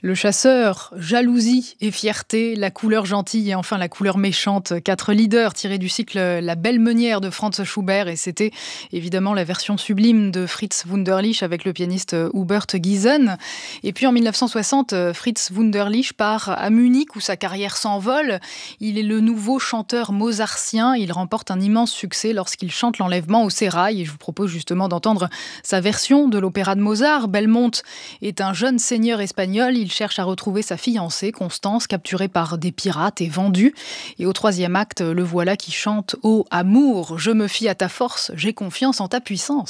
Le chasseur, jalousie et fierté, la couleur gentille et enfin la couleur méchante. 4 leaders tirés du cycle La Belle Meunière de Franz Schubert, et c'était évidemment la version sublime de Fritz Wunderlich avec le pianiste Hubert Giesen. Et puis en 1960, Fritz Wunderlich part à Munich où sa carrière s'envole. Il est le nouveau chanteur mozartien. Il remporte un immense succès lorsqu'il chante l'enlèvement au sérail. Et je vous propose justement d'entendre sa version de l'opéra de Mozart. Belmont est un jeune seigneur espagnol. Il cherche à retrouver sa fiancée, Constance, capturée par des pirates et vendue. Et au 3e acte, le voilà qui chante « Oh, amour, je me fie à ta force, j'ai confiance en ta puissance ».